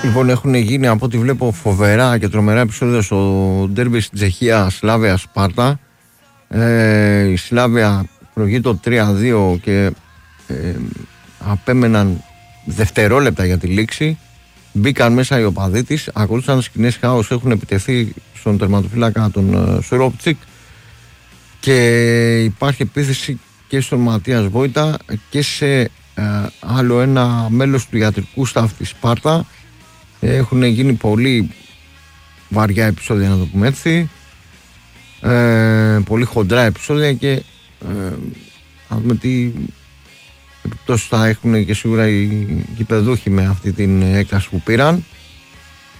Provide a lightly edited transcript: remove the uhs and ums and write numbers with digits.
Λοιπόν, έχουν γίνει από ό,τι βλέπω φοβερά και τρομερά επεισόδια στο ντέρμπι στην Τσεχία, Σλάβια Σπάρτα. Η Σλάβια προηγεί το 3-2 και απέμεναν δευτερόλεπτα για τη λήξη. Μπήκαν μέσα οι οπαδοί της, ακολούθησαν σκηνές χάος, έχουν επιτεθεί στον τερματοφύλακα τον Σουρόπτσικ και υπάρχει επίθεση και στον Ματίας Βόιτα και σε άλλο ένα μέλος του ιατρικού σταφ της Σπάρτα. Έχουν γίνει πολύ βαριά επεισόδια, να το πούμε έτσι, πολύ χοντρά επεισόδια και να δούμε τι επιπτώσεις θα έχουν και σίγουρα οι γηπεδούχοι με αυτή την έκταση που πήραν.